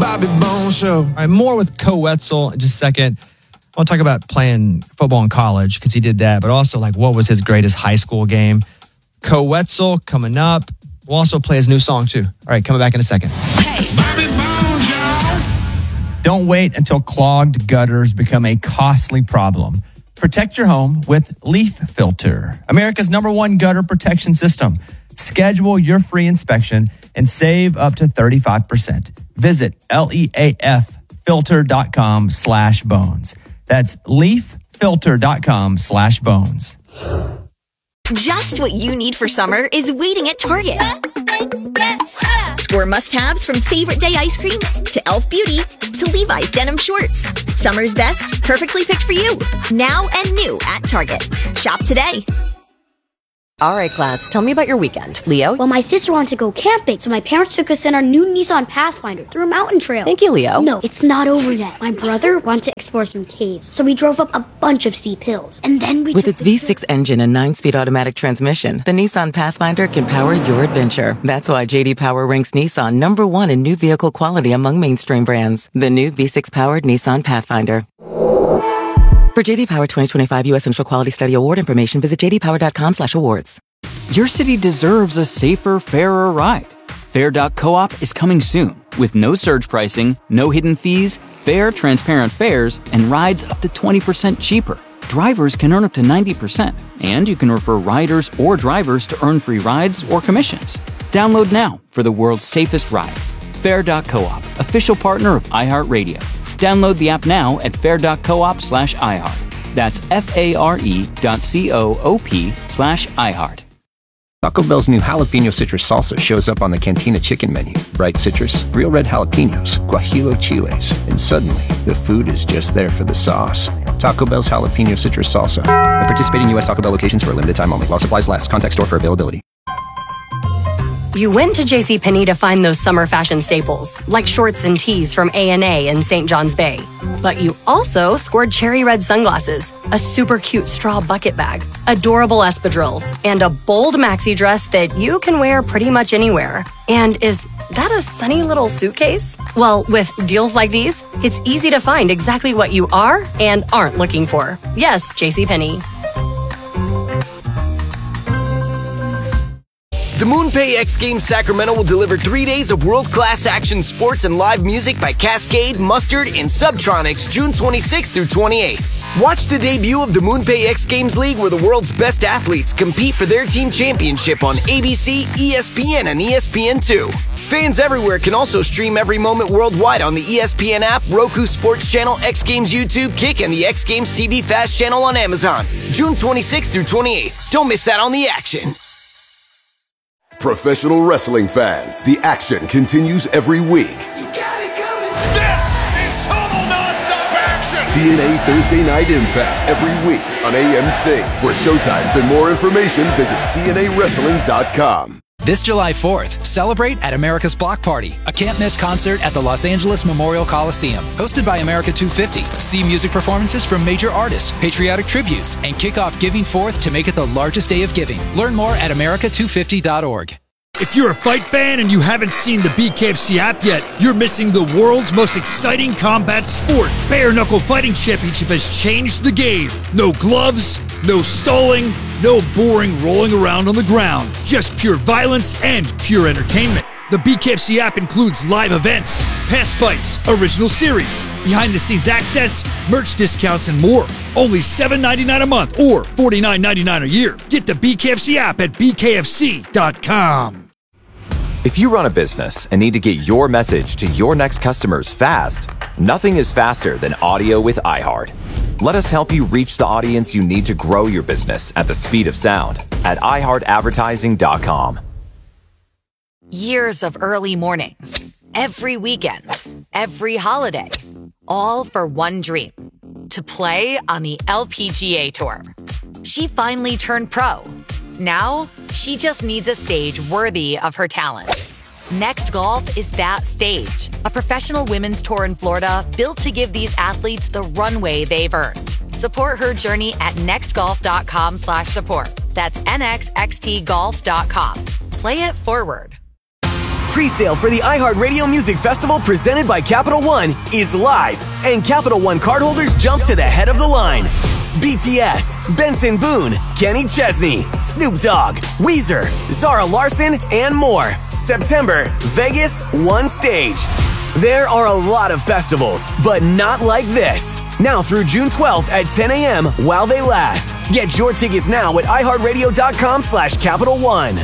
Bobby Bones Show. All right, more with Co Wetzel in just a second. I want to talk about playing football in college because he did that, but also like what was his greatest high school game. Co Wetzel coming up. We'll also play his new song too. All right, coming back in a second. Hey, Bobby Bones Show. Don't wait until clogged gutters become a costly problem. Protect your home with Leaf Filter, America's #1 gutter protection system. Schedule your free inspection and save up to 35%. Visit leaffilter.com/bones. That's leaffilter.com/bones. Just what you need for summer is waiting at Target. Score must-haves from favorite day ice cream to Elf Beauty to Levi's denim shorts. Summer's best, perfectly picked for you. Now and new at Target. Shop today. All right, class, tell me about your weekend. Leo? Well, my sister wanted to go camping, so my parents took us in our new Nissan Pathfinder through a mountain trail. Thank you, Leo. No, it's not over yet. My brother wanted to explore some caves, so we drove up a bunch of steep hills. And then we With its V6 engine and 9-speed automatic transmission, the Nissan Pathfinder can power your adventure. That's why J.D. Power ranks Nissan #1 in new vehicle quality among mainstream brands. The new V6-powered Nissan Pathfinder. For J.D. Power 2025 U.S. Central Quality Study Award information, visit jdpower.com/awards. Your city deserves a safer, fairer ride. Fair.coop is coming soon with no surge pricing, no hidden fees, fair, transparent fares, and rides up to 20% cheaper. Drivers can earn up to 90%, and you can refer riders or drivers to earn free rides or commissions. Download now for the world's safest ride. Fair.coop, official partner of iHeartRadio. Download the app now at fair.coop/iHeart. That's FARE.coop/iHeart. Taco Bell's new jalapeno citrus salsa shows up on the Cantina chicken menu. Bright citrus, real red jalapenos, guajillo chiles, and suddenly the food is just there for the sauce. Taco Bell's jalapeno citrus salsa. At participating U.S. Taco Bell locations for a limited time only. While supplies last. Contact store for availability. You went to JCPenney to find those summer fashion staples, like shorts and tees from A&A and St. John's Bay. But you also scored cherry red sunglasses, a super cute straw bucket bag, adorable espadrilles, and a bold maxi dress that you can wear pretty much anywhere. And is that a sunny little suitcase? Well, with deals like these, it's easy to find exactly what you are and aren't looking for. Yes, JCPenney. The MoonPay X Games Sacramento will deliver 3 days of world-class action sports and live music by Cascade, Mustard, and Subtronics June 26th through 28th. Watch the debut of the MoonPay X Games League where the world's best athletes compete for their team championship on ABC, ESPN, and ESPN2. Fans everywhere can also stream every moment worldwide on the ESPN app, Roku Sports Channel, X Games YouTube, Kick, and the X Games TV Fast channel on Amazon. June 26th through 28th. Don't miss out on the action. Professional wrestling fans, the action continues every week. This is total nonstop action. TNA Thursday Night Impact every week on AMC. For showtimes and more information, visit TNAWrestling.com. This July 4th, celebrate at America's Block Party, a can't-miss concert at the Los Angeles Memorial Coliseum. Hosted by America 250, see music performances from major artists, patriotic tributes, and kick off Giving Forth to make it the largest day of giving. Learn more at america250.org. If you're a fight fan and you haven't seen the BKFC app yet, you're missing the world's most exciting combat sport. Bare Knuckle Fighting Championship has changed the game. No gloves, no stalling, no boring rolling around on the ground. Just pure violence and pure entertainment. The BKFC app includes live events, past fights, original series, behind-the-scenes access, merch discounts, and more. Only $7.99 a month or $49.99 a year. Get the BKFC app at bkfc.com. If you run a business and need to get your message to your next customers fast, nothing is faster than audio with iHeart. Let us help you reach the audience you need to grow your business at the speed of sound at iHeartAdvertising.com. Years of early mornings, every weekend, every holiday, all for one dream, to play on the LPGA Tour. She finally turned pro. Now, she just needs a stage worthy of her talent. Next Golf is that stage, a professional women's tour in Florida built to give these athletes the runway they've earned. Support her journey at nextgolf.com/support. That's nxxtgolf.com. Play it forward. Pre-sale for the iHeartRadio Music Festival presented by Capital One is live, and Capital One cardholders jump to the head of the line. BTS, Benson Boone, Kenny Chesney, Snoop Dogg, Weezer, Zara Larsson, and more. September, Vegas, one stage. There are a lot of festivals, but not like this. Now through June 12th at 10 a.m. while they last. Get your tickets now at iHeartRadio.com/Capital One.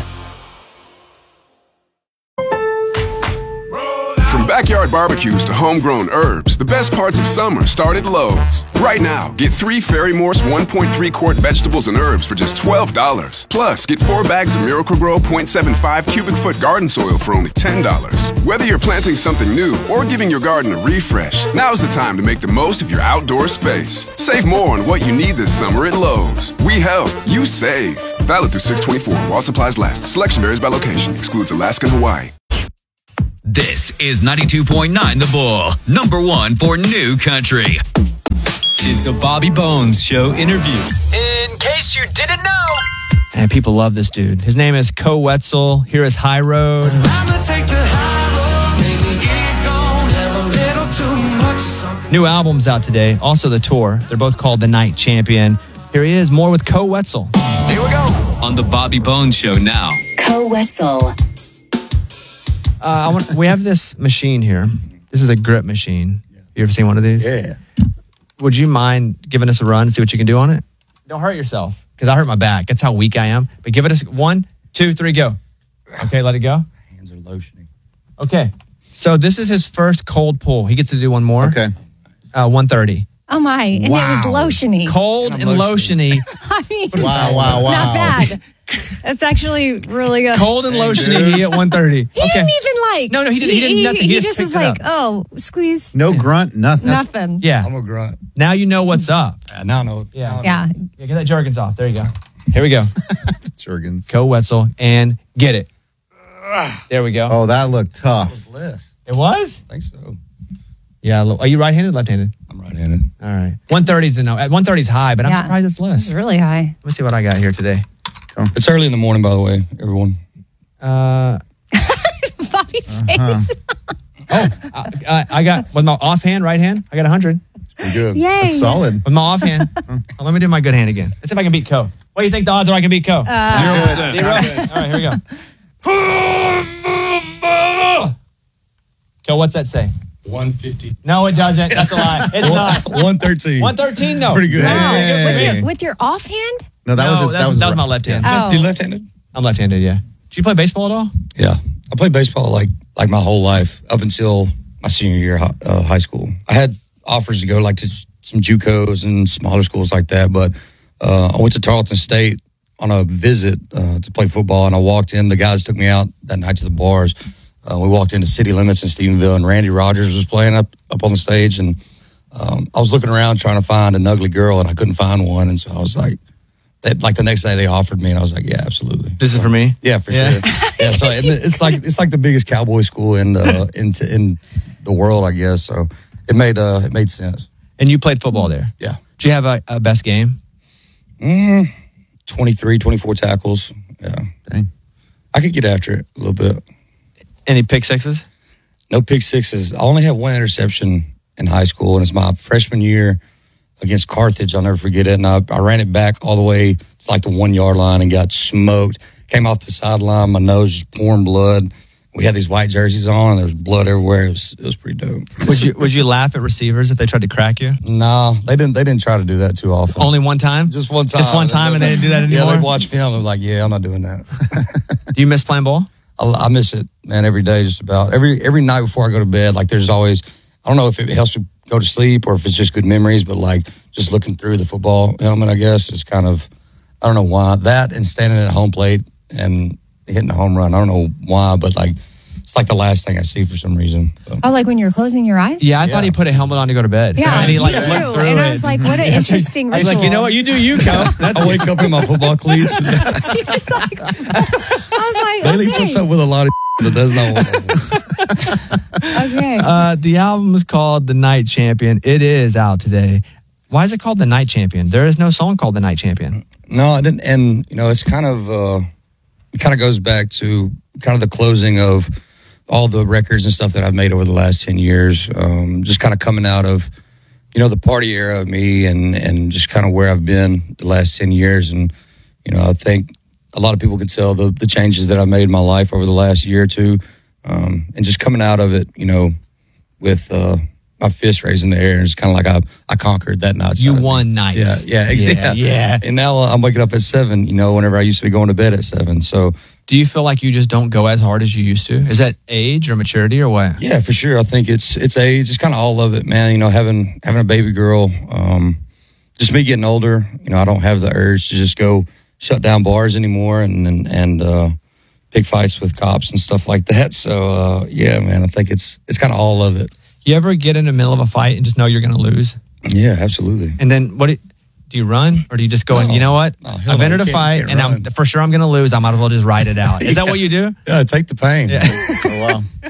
From backyard barbecues to homegrown herbs, the best parts of summer start at Lowe's. Right now, get 3 Ferry Morse 1.3 quart vegetables and herbs for just $12. Plus, get 4 bags of Miracle-Gro 0.75 cubic foot garden soil for only $10. Whether you're planting something new or giving your garden a refresh, now's the time to make the most of your outdoor space. Save more on what you need this summer at Lowe's. We help, you save. Valid through 6/24 while supplies last. Selection varies by location. Excludes Alaska and Hawaii. This is 92.9 The Bull, number one for new country. It's a Bobby Bones Show interview. In case you didn't know. And people love this dude. His name is Koe Wetzel. Here is High Road. New album's out today. Also the tour. They're both called The Night Champion. Here he is, more with Koe Wetzel. Here we go. On the Bobby Bones Show now. Koe Wetzel. We have this machine here. This is a grip machine. You ever seen one of these? Yeah. Would you mind giving us a run, see what you can do on it? Don't hurt yourself, because I hurt my back. That's how weak I am. But give it a 1, 2, 3, go. Okay, let it go. Hands are lotioning. Okay. So this is his first cold pull. He gets to do one more. Okay. 130. Oh my. And Wow. it was lotiony. Cold and lotiony. I mean, Wow. not bad. It's actually really good. Cold and lotiony he at 130. He didn't even like. No, he did nothing. He just was picked it like, up. oh, squeeze. No grunt, nothing. Nothing. Yeah. I'm a grunt. Now you know what's up. Now I know. Yeah. Yeah. Yeah, get that Jergens off. There you go. Here we go. Jergens. Koe Wetzel and get it. There we go. Oh, that looked tough. It was? I think so. Yeah. Are you right-handed or left-handed? I'm right-handed. All right. 130 is at 130 is high, but I'm Yeah. surprised it's less. It's really high. Let me see what I got here today. It's early in the morning, by the way, everyone. Bobby's face. I got, with my offhand, right hand, I got 100. Pretty good. Yay. That's solid. With my offhand. Let me do my good hand again. Let's see if I can beat Koe. What do you think the odds are I can beat Koe? 0%. 0? All right, here we go. Koe, what's that say? 150. No, it doesn't. That's a lie. It's not. 113. 113, though. Pretty good. Wow. Hey. With your offhand? No, that was my left hand. Oh. You left-handed? I'm left-handed, yeah. Did you play baseball at all? Yeah. I played baseball like my whole life up until my senior year of high school. I had offers to go like to some JUCOs and smaller schools like that, but I went to Tarleton State on a visit to play football, and I walked in. The guys took me out that night to the bars. We walked into City Limits in Stephenville, and Randy Rogers was playing up on the stage, and I was looking around trying to find an ugly girl, and I couldn't find one, and so I was like, the next day they offered me, and I was like, yeah, absolutely. This is for me? Yeah, for sure. Yeah, so it's like the biggest cowboy school in the world, I guess. So it made sense. And you played football there? Yeah. Did you have a best game? 23, 24 tackles. Yeah. Dang. I could get after it a little bit. Any pick sixes? No pick sixes. I only had one interception in high school, and it's my freshman year against Carthage. I'll never forget it. And I ran it back all the way to like the 1 yard line and got smoked. Came off the sideline, my nose just pouring blood. We had these white jerseys on, and there was blood everywhere. It was pretty dope. Would you laugh at receivers if they tried to crack you? No, they didn't try to do that too often. Only one time? Just one time. Just one time, and they didn't do that anymore? Yeah, they watch film. I'm like, yeah, I'm not doing that. Do you miss playing ball? I miss it, man, every day, just about. Every night before I go to bed, like there's always, I don't know if it helps me go to sleep or if it's just good memories, but like just looking through the football helmet, I guess, is kind of, I don't know why. That and standing at home plate and hitting a home run, I don't know why, but like, it's like the last thing I see for some reason. So. Oh, like when you're closing your eyes? Yeah, I thought he put a helmet on to go to bed. Yeah, and he like me too. looked through And I it. was like, what an interesting I was ritual. like, you know what? You do you, Koe. I wake up in my football cleats. It's like, I was like, Bailey okay. puts up with a lot of but that's not one of them. Okay. The album is called The Night Champion. It is out today. Why is it called The Night Champion? There is no song called The Night Champion. No, I didn't. And, it's kind of, it kind of goes back to kind of the closing of all the records and stuff that I've made over the last 10 years, just kind of coming out of, the party era of me and just kind of where I've been the last 10 years. And, I think a lot of people can tell the changes that I've made in my life over the last year or two. And just coming out of it, with my fist raised in the air, and it's kind of like I conquered that night. You won nights. Yeah, exactly. Yeah. And now I'm waking up at 7, whenever I used to be going to bed at 7. So do you feel like you just don't go as hard as you used to? Is that age or maturity or what? Yeah, for sure. I think it's age. It's kind of all of it, man. Having a baby girl, just me getting older, I don't have the urge to just go shut down bars anymore and pick fights with cops and stuff like that. So, yeah, man, I think it's kind of all of it. You ever get in the middle of a fight and just know you're going to lose? Yeah, absolutely. And then do you run or do you just go and, you know what? I've entered a fight and I'm for sure I'm going to lose. I might as well just ride it out. Is that what you do? Yeah, take the pain. Yeah. Oh, wow.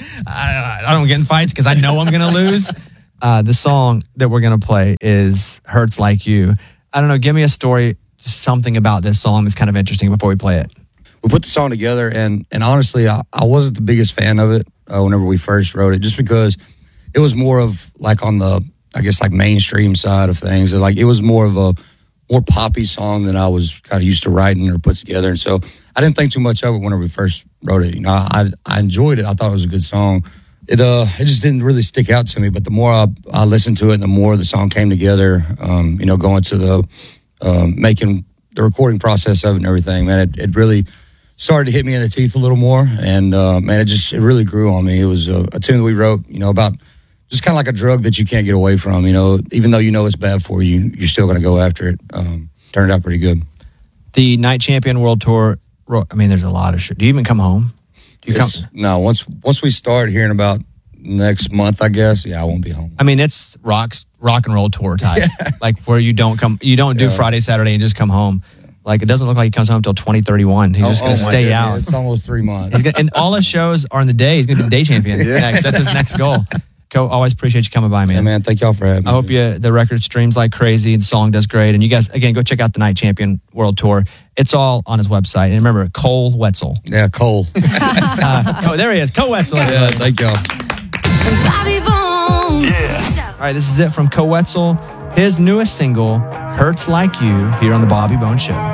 I don't get in fights because I know I'm going to lose. The song that we're going to play is Hurts Like You. I don't know. Give me a story, just something about this song that's kind of interesting before we play it. We put the song together and honestly, I wasn't the biggest fan of it whenever we first wrote it, just because it was more of like on the, I guess, like mainstream side of things. Like it was more of a more poppy song than I was kind of used to writing or put together. And so I didn't think too much of it whenever we first wrote it. I enjoyed it. I thought it was a good song. It just didn't really stick out to me. But the more I listened to it and the more the song came together, going to the making the recording process of it and everything, man, it really started to hit me in the teeth a little more. And man, it really grew on me. It was a tune that we wrote, about just kind of like a drug that you can't get away from, even though it's bad for you, you're still going to go after it. Turned out pretty good. The Night Champion World Tour, there's a lot of shit. Do you even come home? No, once we start here in about next month, I guess, I won't be home. It's rock and roll tour type, like where you don't do Friday, Saturday and just come home. Like it doesn't look like he comes home until 2031. He's just going to stay out. It's almost 3 months. And all his shows are in the day. He's going to be the day champion next. That's his next goal. Co, always appreciate you coming by, man. Yeah, man, thank y'all for having me. I hope the record streams like crazy. The song does great. And you guys, again, go check out the Night Champion World Tour. It's all on his website. And remember, Cole Wetzel. Yeah, Cole. There he is, Cole Wetzel. Yeah, thank y'all. Bobby Bones. Yeah. All right, this is it from Cole Wetzel. His newest single, Hurts Like You, here on the Bobby Bones Show.